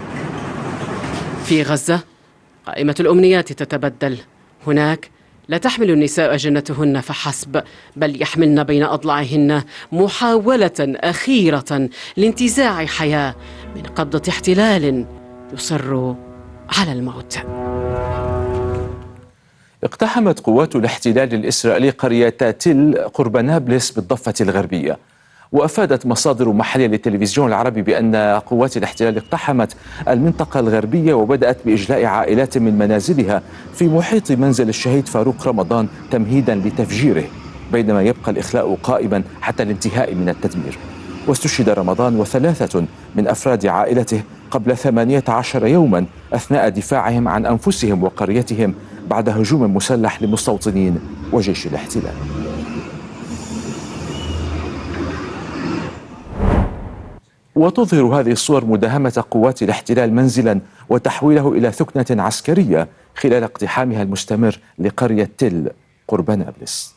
في غزة قائمة الأمنيات تتبدل. هناك لا تحمل النساء أجنتهن فحسب، بل يحملن بين أضلاعهن محاولة أخيرة لانتزاع حياة من قبضة احتلال يصر على الموت. اقتحمت قوات الاحتلال الإسرائيلي قرية تل قرب نابلس بالضفة الغربية، وأفادت مصادر محلية للتلفزيون العربي بأن قوات الاحتلال اقتحمت المنطقة الغربية وبدأت بإجلاء عائلات من منازلها في محيط منزل الشهيد فاروق رمضان تمهيدا لتفجيره، بينما يبقى الإخلاء قائما حتى الانتهاء من التدمير. واستشهد رمضان و3 من أفراد عائلته قبل 18 يوما أثناء دفاعهم عن أنفسهم وقريتهم بعد هجوم مسلح لمستوطنين وجيش الاحتلال. وتظهر هذه الصور مداهمة قوات الاحتلال منزلا وتحويله إلى ثكنة عسكرية خلال اقتحامها المستمر لقرية تل قرب نابلس.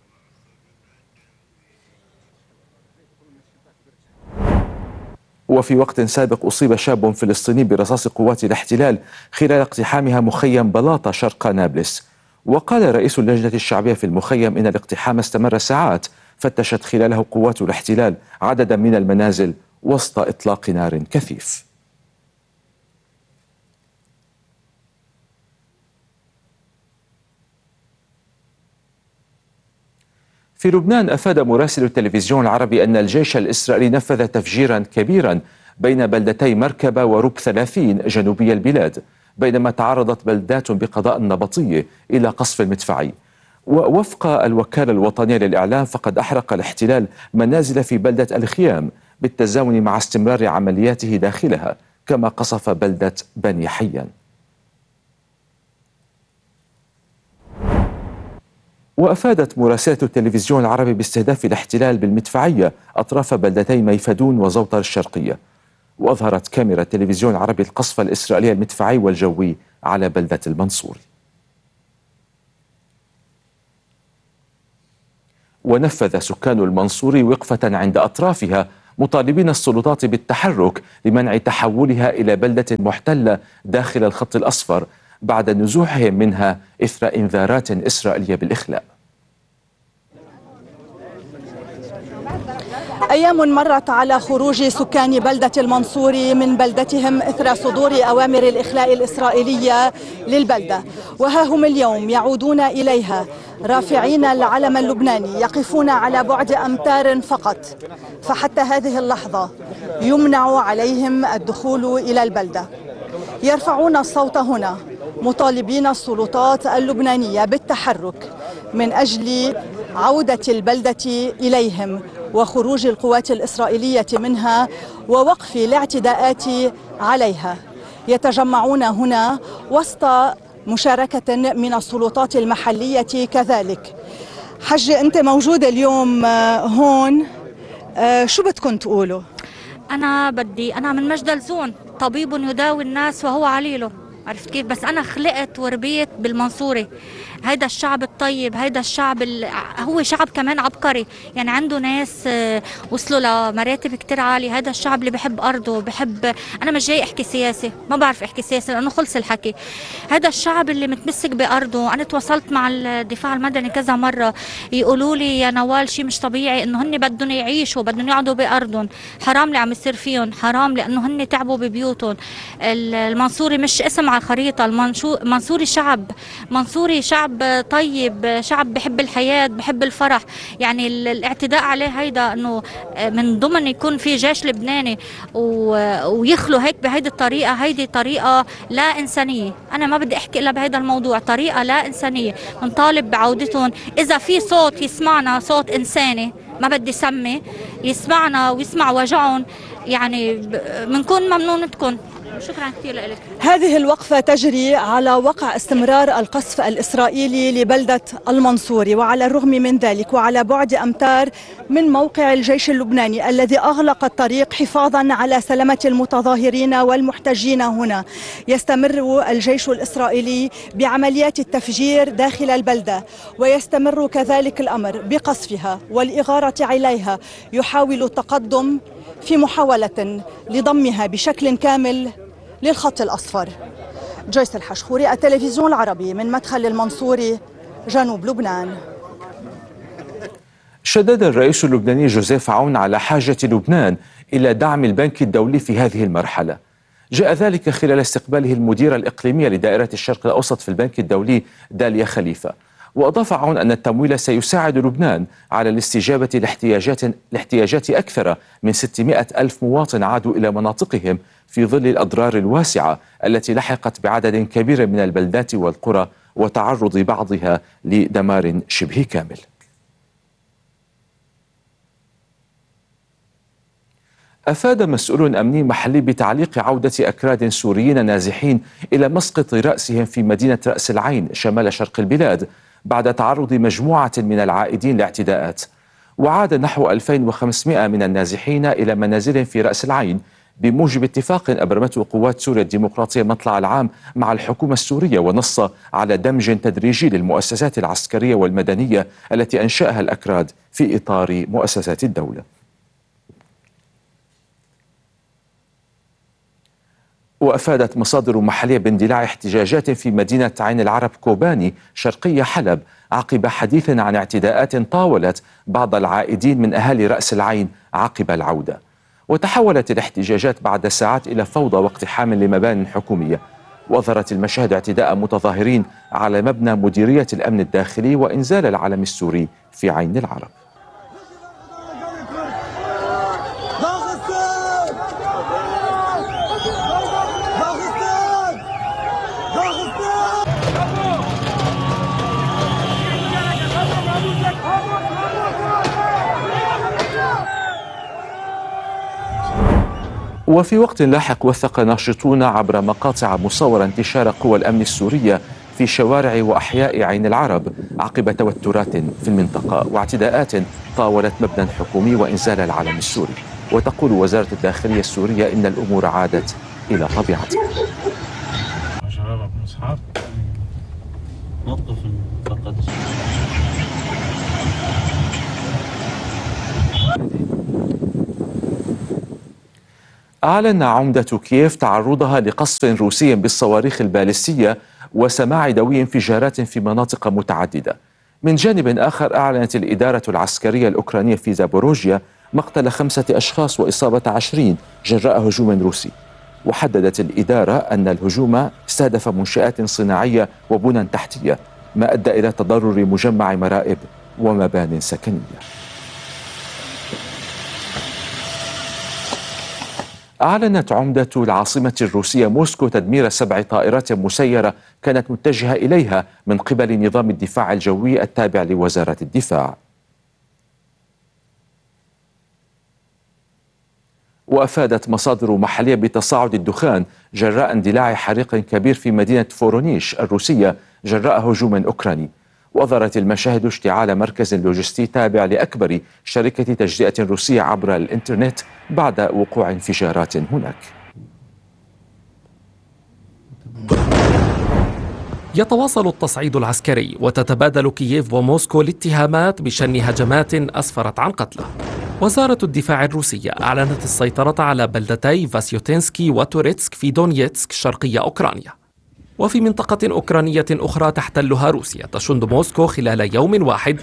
وفي وقت سابق أصيب شاب فلسطيني برصاص قوات الاحتلال خلال اقتحامها مخيم بلاطة شرق نابلس. وقال رئيس اللجنة الشعبية في المخيم إن الاقتحام استمر ساعات فتشت خلاله قوات الاحتلال عددا من المنازل وسط إطلاق نار كثيف. في لبنان أفاد مراسل التلفزيون العربي أن الجيش الإسرائيلي نفذ تفجيرا كبيرا بين بلدتي مركبة ورب 30 جنوبي البلاد، بينما تعرضت بلدات بقضاء النبطية إلى قصف مدفعي. ووفق الوكالة الوطنية للإعلام فقد أحرق الاحتلال منازل في بلدة الخيام بالتزامن مع استمرار عملياته داخلها، كما قصف بلدة بني حيان. وأفادت مراسلة التلفزيون العربي باستهداف الاحتلال بالمدفعية أطراف بلدتي ميفدون وزوطر الشرقية. وأظهرت كاميرا التلفزيون العربي القصف الإسرائيلي المدفعي والجوي على بلدة المنصوري. ونفذ سكان المنصوري وقفة عند أطرافها مطالبين السلطات بالتحرك لمنع تحولها إلى بلدة محتلة داخل الخط الأصفر بعد نزوحهم منها إثر إنذارات إسرائيلية بالإخلاء. أيام مرت على خروج سكان بلدة المنصوري من بلدتهم إثر صدور أوامر الإخلاء الإسرائيلية للبلدة، وها هم اليوم يعودون إليها رافعين العلم اللبناني، يقفون على بعد أمتار فقط، فحتى هذه اللحظة يمنع عليهم الدخول إلى البلدة. يرفعون الصوت هنا مطالبين السلطات اللبنانية بالتحرك من أجل عودة البلدة إليهم وخروج القوات الإسرائيلية منها ووقف الاعتداءات عليها. يتجمعون هنا وسط مشاركة من السلطات المحلية كذلك. حج، أنت موجودة اليوم هون، شو بدكم تقولوا؟ أنا من مجدلزون، طبيب يداوي الناس وهو عليله، عرفت كيف؟ بس أنا خلقت وربيت بالمنصوري. هيدا الشعب الطيب، هيدا الشعب هو شعب كمان عبقري، يعني عنده ناس وصلوا لمراتب كتير عالية. هيدا الشعب اللي بحب أرضه، أنا مش جاي أحكي سياسة، ما بعرف أحكي سياسة لأنه خلص الحكي. هيدا الشعب اللي متمسك بأرضه. أنا تواصلت مع الدفاع المدني كذا مرة، يقولوا لي يا نوال شيء مش طبيعي إنه هن بدهم يعيشوا، بدهم يقعدوا بأرضهم، حرام اللي عم يصير فيهم، حرام لأنه هن تعبوا ببيوتهم. المنصوري مش اسم على الخريطة، المنصوري شعب طيب، شعب بحب الحياة، بحب الفرح. يعني الاعتداء عليه هيدا انه من ضمن يكون في جيش لبناني ويخلو هيك بهيدي الطريقة، هيدي طريقة لا إنسانية. أنا ما بدي أحكي إلا بهيدا الموضوع، طريقة لا إنسانية. بنطالب بعودتهم، إذا في صوت يسمعنا، صوت إنساني، ما بدي سمي، يسمعنا ويسمع وجعهم، يعني بنكون ممنونتكم. شكرا كثير لك. هذه الوقفة تجري على وقع استمرار القصف الإسرائيلي لبلدة المنصوري، وعلى الرغم من ذلك وعلى بعد أمتار من موقع الجيش اللبناني الذي أغلق الطريق حفاظا على سلامة المتظاهرين والمحتجين هنا، يستمر الجيش الإسرائيلي بعمليات التفجير داخل البلدة، ويستمر كذلك الأمر بقصفها والإغارة عليها. يحاول التقدم في محاولة لضمها بشكل كامل للخط الأصفر. جويس الحشخوري، التلفزيون العربي، من مدخل المنصوري جنوب لبنان. شدد الرئيس اللبناني جوزيف عون على حاجة لبنان إلى دعم البنك الدولي في هذه المرحلة. جاء ذلك خلال استقباله المديرة الإقليمية لدائرة الشرق الأوسط في البنك الدولي داليا خليفة. وأضاف عون أن التمويل سيساعد لبنان على الاستجابة لاحتياجات أكثر من 600 ألف مواطن عادوا إلى مناطقهم في ظل الأضرار الواسعة التي لحقت بعدد كبير من البلدات والقرى وتعرض بعضها لدمار شبه كامل. أفاد مسؤول أمني محلي بتعليق عودة أكراد سوريين نازحين إلى مسقط رأسهم في مدينة رأس العين شمال شرق البلاد بعد تعرض مجموعة من العائدين لاعتداءات. وعاد نحو 2500 من النازحين إلى منازل في رأس العين بموجب اتفاق أبرمته قوات سوريا الديمقراطية مطلع العام مع الحكومة السورية، ونص على دمج تدريجي للمؤسسات العسكرية والمدنية التي أنشأها الأكراد في إطار مؤسسات الدولة. وأفادت مصادر محلية باندلاع احتجاجات في مدينة عين العرب كوباني شرقي حلب عقب حديث عن اعتداءات طاولت بعض العائدين من أهالي رأس العين عقب العودة. وتحولت الاحتجاجات بعد ساعات إلى فوضى واقتحام لمبان حكومية، وأظهرت المشاهد اعتداء متظاهرين على مبنى مديرية الأمن الداخلي وإنزال العلم السوري في عين العرب. وفي وقت لاحق وثق ناشطون عبر مقاطع مصورة انتشار قوى الأمن السورية في شوارع وأحياء عين العرب عقب توترات في المنطقة واعتداءات طاولت مبنى حكومي وإنزال العلم السوري. وتقول وزارة الداخلية السورية إن الأمور عادت إلى طبيعتها. أعلن عمدة كييف تعرضها لقصف روسي بالصواريخ البالستية وسماع دوي انفجارات في مناطق متعددة. من جانب آخر أعلنت الإدارة العسكرية الأوكرانية في زابوروجيا مقتل 5 أشخاص وإصابة 20 جراء هجوم روسي. وحددت الإدارة أن الهجوم استهدف منشآت صناعية وبنى تحتية، ما أدى إلى تضرر مجمع مرائب ومبان سكنية. أعلنت عمدة العاصمة الروسية موسكو تدمير 7 طائرات مسيرة كانت متجهة إليها من قبل نظام الدفاع الجوي التابع لوزارة الدفاع. وأفادت مصادر محلية بتصاعد الدخان جراء اندلاع حريق كبير في مدينة فورونيش الروسية جراء هجوم أوكراني. وأظهرت المشاهد اشتعال مركز لوجستي تابع لأكبر شركة تجزئة روسية عبر الإنترنت بعد وقوع انفجارات هناك. يتواصل التصعيد العسكري وتتبادل كييف وموسكو الاتهامات بشن هجمات أسفرت عن قتلى. وزارة الدفاع الروسية أعلنت السيطرة على بلدتي فاسيوتينسكي وتوريتسك في دونيتسك شرقي أوكرانيا. وفي منطقة أوكرانية أخرى تحتلها روسيا تشن موسكو خلال يوم واحد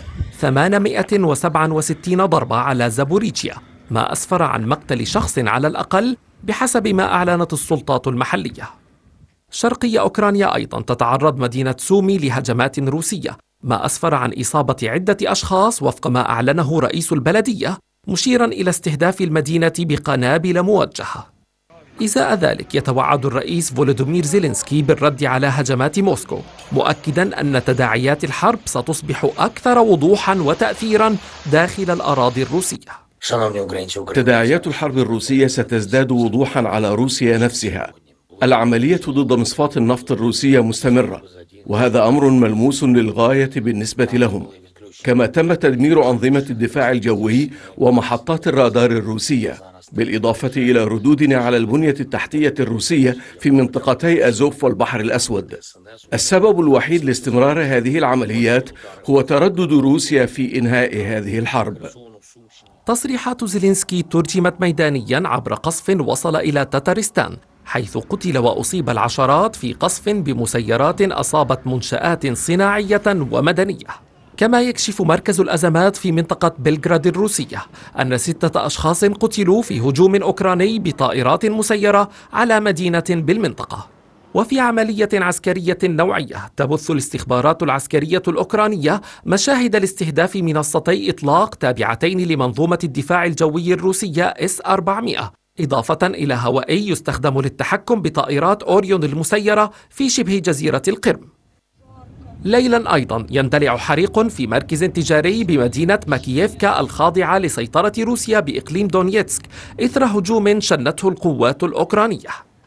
867 ضربة على زابوريجيا، ما أسفر عن مقتل شخص على الأقل بحسب ما أعلنت السلطات المحلية. شرقي أوكرانيا أيضا تتعرض مدينة سومي لهجمات روسية، ما أسفر عن إصابة عدة أشخاص وفق ما أعلنه رئيس البلدية، مشيرا إلى استهداف المدينة بقنابل موجهة. إزاء ذلك يتوعد الرئيس فولودومير زيلينسكي بالرد على هجمات موسكو، مؤكدا أن تداعيات الحرب ستصبح أكثر وضوحا وتأثيرا داخل الأراضي الروسية. تداعيات الحرب الروسية ستزداد وضوحا على روسيا نفسها. العملية ضد مصفاة النفط الروسية مستمرة، وهذا أمر ملموس للغاية بالنسبة لهم. كما تم تدمير أنظمة الدفاع الجوي ومحطات الرادار الروسية، بالإضافة إلى ردودنا على البنية التحتية الروسية في منطقتي أزوف والبحر الأسود. السبب الوحيد لاستمرار هذه العمليات هو تردد روسيا في إنهاء هذه الحرب. تصريحات زيلينسكي ترجمت ميدانيا عبر قصف وصل إلى تتارستان، حيث قتل وأصيب العشرات في قصف بمسيرات أصابت منشآت صناعية ومدنية. كما يكشف مركز الأزمات في منطقة بلغراد الروسية أن 6 أشخاص قتلوا في هجوم أوكراني بطائرات مسيرة على مدينة بالمنطقة. وفي عملية عسكرية نوعية تبث الاستخبارات العسكرية الأوكرانية مشاهد لاستهداف منصتي إطلاق تابعتين لمنظومة الدفاع الجوي الروسية S-400، إضافة إلى هوائي يستخدم للتحكم بطائرات أوريون المسيرة في شبه جزيرة القرم. ليلا أيضا يندلع حريق في مركز تجاري بمدينة ماكييفكا الخاضعة لسيطرة روسيا بإقليم دونيتسك إثر هجوم شنته القوات الأوكرانية.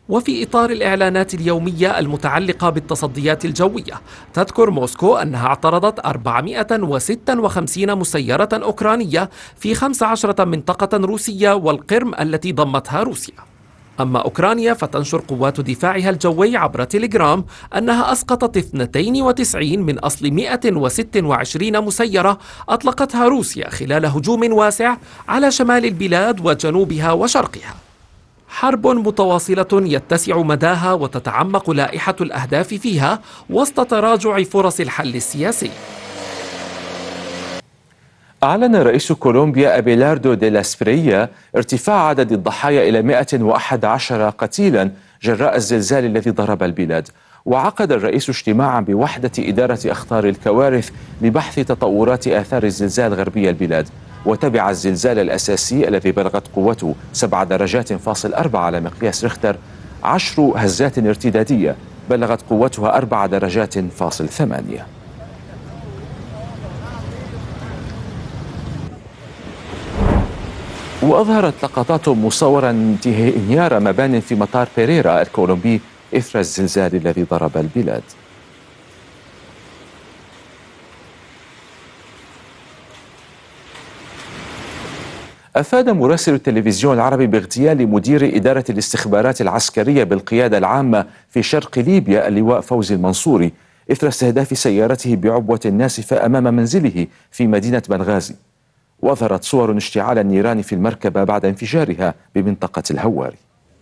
وفي إطار الإعلانات اليومية المتعلقة بالتصديات الجوية، تذكر موسكو أنها اعترضت 456 مسيرة أوكرانية في 15 منطقة روسية والقرم التي ضمتها روسيا. أما أوكرانيا فتنشر قوات دفاعها الجوي عبر تيليجرام أنها أسقطت 92 من أصل 126 مسيرة أطلقتها روسيا خلال هجوم واسع على شمال البلاد وجنوبها وشرقها. حرب متواصلة يتسع مداها وتتعمق لائحة الأهداف فيها وسط تراجع فرص الحل السياسي. أعلن رئيس كولومبيا أبيلاردو دي لاسبريا ارتفاع عدد الضحايا إلى 111 قتيلا جراء الزلزال الذي ضرب البلاد. وعقد الرئيس اجتماعا بوحدة إدارة أخطار الكوارث لبحث تطورات آثار الزلزال غربي البلاد. وتبع الزلزال الأساسي الذي بلغت قوته 7 درجات فاصل 4 على مقياس ريختر 10 هزات ارتدادية بلغت قوتها 4 درجات فاصل 8. وأظهرت لقطات مصورة انهيار مبان في مطار بيريرا الكولومبي إثر الزلزال الذي ضرب البلاد. أفاد مراسل التلفزيون العربي باغتيال مدير إدارة الاستخبارات العسكرية بالقيادة العامة في شرق ليبيا اللواء فوزي المنصوري إثر استهداف سيارته بعبوة ناسفة أمام منزله في مدينة بنغازي. وأظهرت صور اشتعال النيران في المركبة بعد انفجارها بمنطقة الهواري.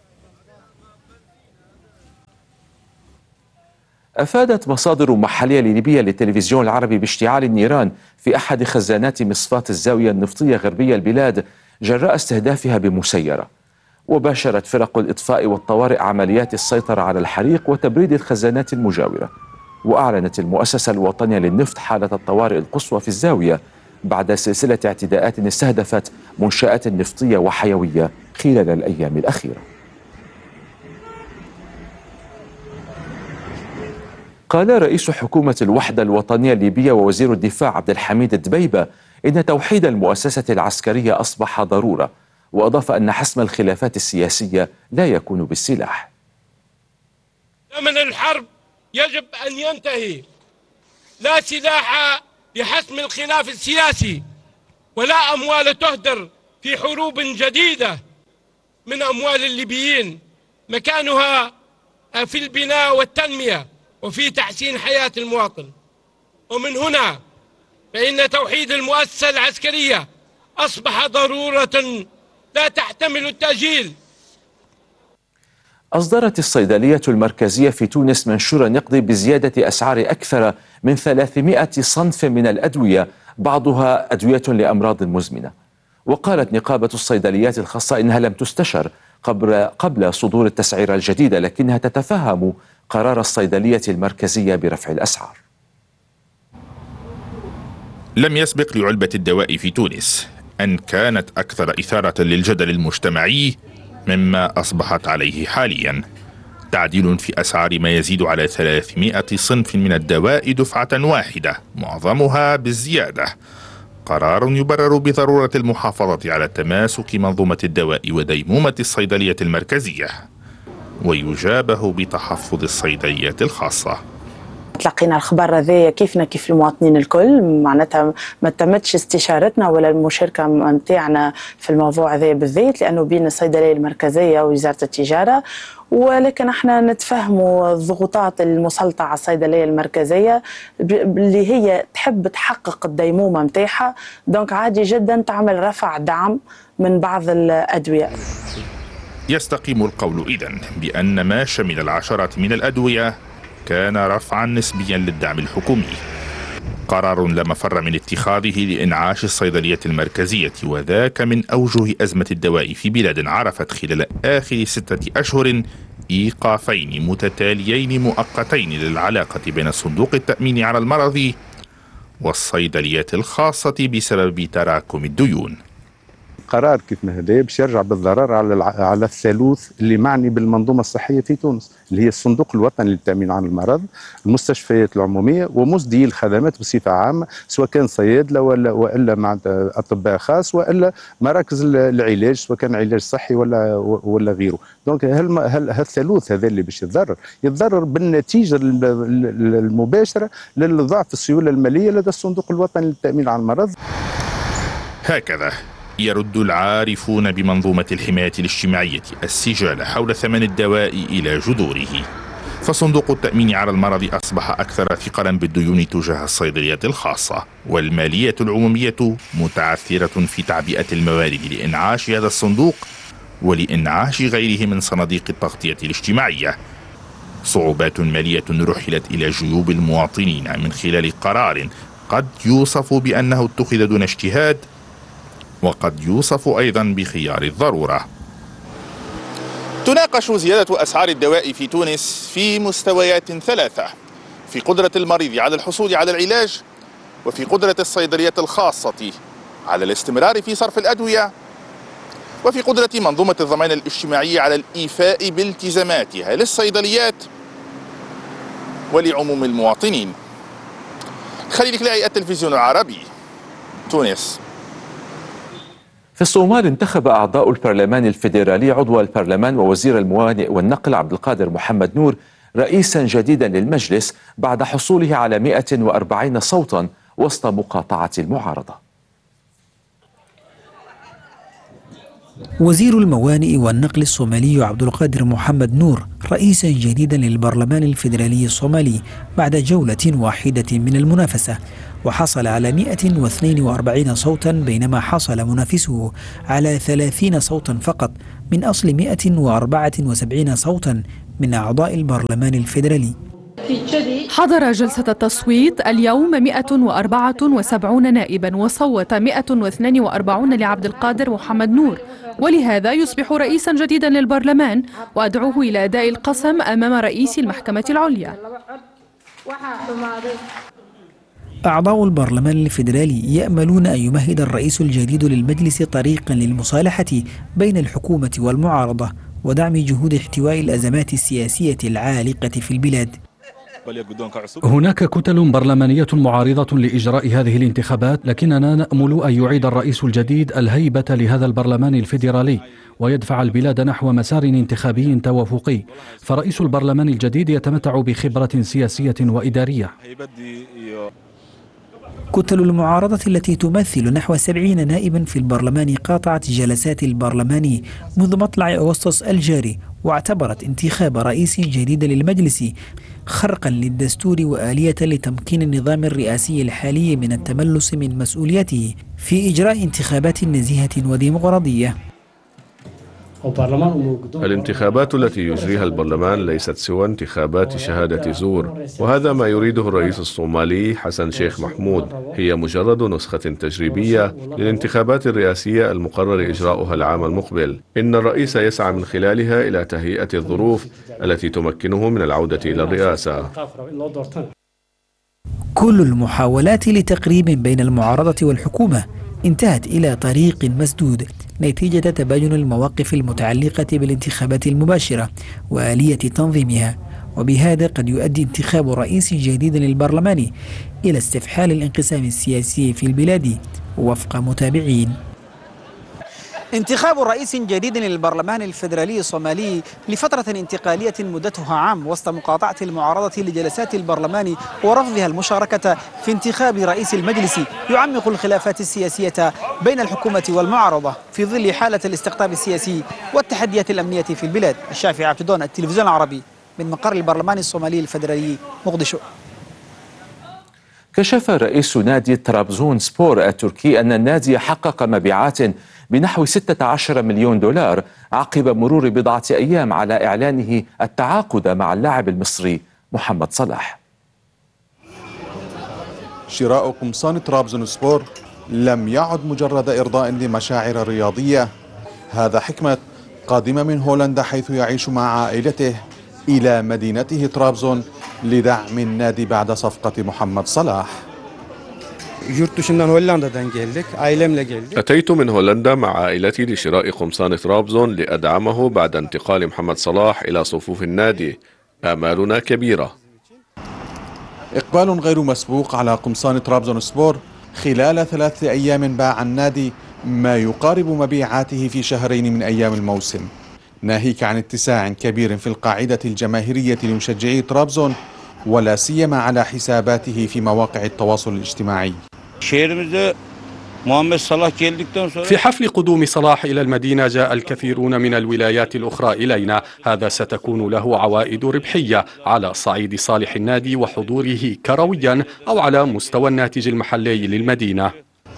أفادت مصادر محلية لليبيا للتلفزيون العربي باشتعال النيران في أحد خزانات مصفاة الزاوية النفطية غربية البلاد جراء استهدافها بمسيرة. وباشرت فرق الإطفاء والطوارئ عمليات السيطرة على الحريق وتبريد الخزانات المجاورة. وأعلنت المؤسسة الوطنية للنفط حالة الطوارئ القصوى في الزاوية بعد سلسلة اعتداءات استهدفت منشآت نفطية وحيوية خلال الأيام الأخيرة. قال رئيس حكومة الوحدة الوطنية الليبية ووزير الدفاع عبد الحميد الدبيبة إن توحيد المؤسسة العسكرية أصبح ضرورة. وأضاف أن حسم الخلافات السياسية لا يكون بالسلاح. زمن الحرب يجب أن ينتهي. لا سلاح لحسم الخلاف السياسي ولا أموال تهدر في حروب جديدة من أموال الليبيين، مكانها في البناء والتنمية وفي تحسين حياة المواطن. ومن هنا فإن توحيد المؤسسة العسكرية أصبح ضرورة لا تحتمل التأجيل. أصدرت الصيدلية المركزية في تونس منشورا يقضي بزيادة أسعار أكثر من 300 صنف من الأدوية، بعضها أدوية لأمراض مزمنة. وقالت نقابة الصيدليات الخاصة إنها لم تستشر قبل صدور التسعيرة الجديدة، لكنها تتفهم قرار الصيدلية المركزية برفع الأسعار. لم يسبق لعلبة الدواء في تونس أن كانت أكثر إثارة للجدل المجتمعي مما أصبحت عليه حاليا. تعديل في أسعار ما يزيد على 300 صنف من الدواء دفعة واحدة، معظمها بالزيادة. قرار يبرر بضرورة المحافظة على تماسك منظومة الدواء وديمومة الصيدلية المركزية، ويجابه بتحفظ الصيدليات الخاصة. تلقينا الخبر هذايا كيفنا كيف المواطنين الكل، معناتها ما تمتش استشارتنا ولا المشاركة متاعنا في الموضوع هذايا بالذات، لأنه بين الصيدلية المركزية ووزارة التجارة، ولكن احنا نتفهموا الضغوطات المسلطة على الصيدلية المركزية اللي هي تحب تحقق الديمومة متاعها، دونك عادي جدا تعمل رفع دعم من بعض الأدوية. يستقيم القول إذن بأن ما شمل العشرات من الأدوية كان رفعا نسبيا للدعم الحكومي، قرار لا مفر من اتخاذه لإنعاش الصيدلية المركزية، وذاك من أوجه أزمة الدواء في بلاد عرفت خلال آخر 6 أشهر إيقافين متتاليين مؤقتين للعلاقة بين صندوق التأمين على المرض والصيدليات الخاصة بسبب تراكم الديون. قرار كيف ما هذا باش يرجع بالضرر على الثالوث اللي معني بالمنظومه الصحيه في تونس، اللي هي الصندوق الوطني للتامين عن المرض، المستشفيات العموميه، ومسدي الخدمات بصفه عامه، سواء كان صيادله والا مع اطباء خاص، والا مراكز العلاج، سواء كان علاج صحي ولا غيره. دونك هل الثالوث هذا اللي باش يتضرر بالنتيجه المباشره للضعف السيوله الماليه لدى الصندوق الوطني للتامين عن المرض. هكذا يرد العارفون بمنظومة الحماية الاجتماعية السجال حول ثمن الدواء إلى جذوره، فصندوق التأمين على المرض أصبح أكثر ثقلا بالديون تجاه الصيدليات الخاصة، والمالية العمومية متعثرة في تعبئة الموارد لإنعاش هذا الصندوق ولإنعاش غيره من صناديق التغطية الاجتماعية. صعوبات مالية رحلت إلى جيوب المواطنين من خلال قرار قد يوصف بأنه اتخذ دون اجتهاد، وقد يوصف أيضا بخيار الضرورة. تناقش زيادة أسعار الدواء في تونس في مستويات ثلاثة: في قدرة المريض على الحصول على العلاج، وفي قدرة الصيدليات الخاصة على الاستمرار في صرف الأدوية، وفي قدرة منظومة الضمان الاجتماعي على الإيفاء بالتزاماتها للصيدليات ولعموم المواطنين. خليل كلاعي، التلفزيون العربي، تونس. في الصومال انتخب أعضاء البرلمان الفيدرالي عضو البرلمان ووزير الموانئ والنقل عبد القادر محمد نور رئيسا جديدا للمجلس بعد حصوله على 140 صوتا وسط مقاطعة المعارضة. وزير الموانئ والنقل الصومالي عبد القادر محمد نور رئيسا جديدا للبرلمان الفيدرالي الصومالي بعد جولة واحدة من المنافسة، وحصل على 142 صوتا بينما حصل منافسه على 30 صوتا فقط من أصل 174 صوتا من أعضاء البرلمان الفيدرالي. حضر جلسة التصويت اليوم 174 نائبا، وصوت 142 لعبد القادر محمد نور، ولهذا يصبح رئيسا جديدا للبرلمان، وأدعوه إلى أداء القسم أمام رئيس المحكمة العليا. أعضاء البرلمان الفيدرالي يأملون أن يمهد الرئيس الجديد للمجلس طريقا للمصالحة بين الحكومة والمعارضة ودعم جهود احتواء الأزمات السياسية العالقة في البلاد. هناك كتل برلمانية معارضة لإجراء هذه الانتخابات، لكننا نأمل أن يعيد الرئيس الجديد الهيبة لهذا البرلمان الفيدرالي ويدفع البلاد نحو مسار انتخابي توافقي، فرئيس البرلمان الجديد يتمتع بخبرة سياسية وإدارية. كتل المعارضة التي تمثل نحو 70 نائبا في البرلمان قاطعت جلسات البرلمان منذ مطلع أغسطس الجاري، واعتبرت انتخاب رئيس جديد للمجلس خرقا للدستور وآلية لتمكين النظام الرئاسي الحالي من التملص من مسؤوليته في إجراء انتخابات نزيهة وديمقراطية. الانتخابات التي يجريها البرلمان ليست سوى انتخابات شهادة زور، وهذا ما يريده الرئيس الصومالي حسن شيخ محمود. هي مجرد نسخة تجريبية للانتخابات الرئاسية المقرر إجراؤها العام المقبل. إن الرئيس يسعى من خلالها إلى تهيئة الظروف التي تمكنه من العودة إلى الرئاسة. كل المحاولات لتقريب بين المعارضة والحكومة انتهت إلى طريق مسدود نتيجة تباين المواقف المتعلقة بالانتخابات المباشرة وآلية تنظيمها، وبهذا قد يؤدي انتخاب رئيس جديد للبرلمان إلى استفحال الانقسام السياسي في البلاد وفق متابعين. انتخاب رئيس جديد للبرلمان الفيدرالي الصومالي لفترة انتقالية مدتها عام وسط مقاطعة المعارضة لجلسات البرلمان ورفضها المشاركة في انتخاب رئيس المجلس يعمق الخلافات السياسية بين الحكومة والمعارضة في ظل حالة الاستقطاب السياسي والتحديات الأمنية في البلاد. الشافعي عبدون، التلفزيون العربي، من مقر البرلمان الصومالي الفيدرالي، مقدشو. كشف رئيس نادي طرابزون سبور التركي أن النادي حقق مبيعات بنحو 16 مليون دولار عقب مرور بضعة أيام على إعلانه التعاقد مع اللاعب المصري محمد صلاح. شراء قمصان طرابزون سبور لم يعد مجرد إرضاء لمشاعر رياضية، هذا حكمة قادمة من هولندا حيث يعيش مع عائلته إلى مدينته طرابزون لدعم النادي بعد صفقة محمد صلاح. أتيت من هولندا مع عائلتي لشراء قمصان طرابزون لأدعمه بعد انتقال محمد صلاح إلى صفوف النادي. آمالنا كبيرة. إقبال غير مسبوق على قمصان طرابزون سبور. خلال 3 أيام باع النادي ما يقارب مبيعاته في 2 من أيام الموسم، ناهيك عن اتساع كبير في القاعدة الجماهيرية لمشجعي طرابزون، ولا سيما على حساباته في مواقع التواصل الاجتماعي. في حفل قدوم صلاح إلى المدينة جاء الكثيرون من الولايات الأخرى إلينا. هذا ستكون له عوائد ربحية على صعيد صالح النادي وحضوره كرويا أو على مستوى الناتج المحلي للمدينة.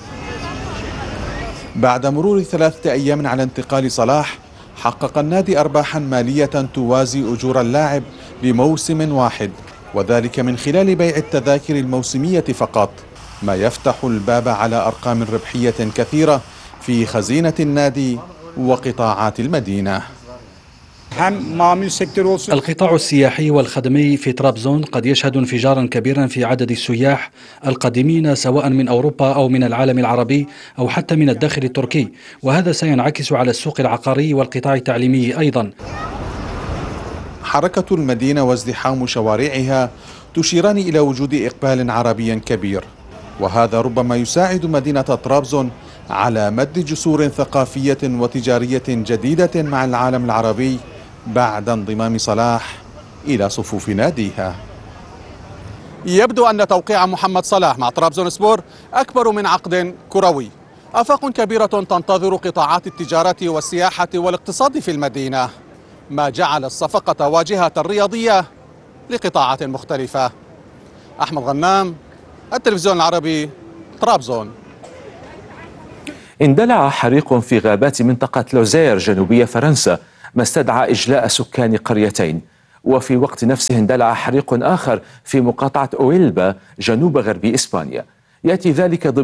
بعد مرور 3 أيام على انتقال صلاح، حقق النادي أرباحا مالية توازي أجور اللاعب لموسم واحد، وذلك من خلال بيع التذاكر الموسمية فقط، ما يفتح الباب على أرقام ربحية كثيرة في خزينة النادي وقطاعات المدينة. القطاع السياحي والخدمي في طرابزون قد يشهد انفجارا كبيرا في عدد السياح القادمين سواء من أوروبا أو من العالم العربي أو حتى من الداخل التركي، وهذا سينعكس على السوق العقاري والقطاع التعليمي أيضا. حركة المدينة وازدحام شوارعها تشيران إلى وجود إقبال عربي كبير، وهذا ربما يساعد مدينة طرابزون على مد جسور ثقافية وتجارية جديدة مع العالم العربي بعد انضمام صلاح إلى صفوف ناديها. يبدو أن توقيع محمد صلاح مع طرابزون سبور أكبر من عقد كروي. آفاق كبيرة تنتظر قطاعات التجارة والسياحة والاقتصاد في المدينة، ما جعل الصفقة واجهة رياضية لقطاعات مختلفة. أحمد غنام، التلفزيون العربي، طرابزون. اندلع حريق في غابات منطقة لوزير جنوبية فرنسا، ما استدعى إجلاء سكان قريتين. وفي وقت نفسه اندلع حريق آخر في مقاطعة أويلبا جنوب غرب إسبانيا. يأتي ذلك ضمن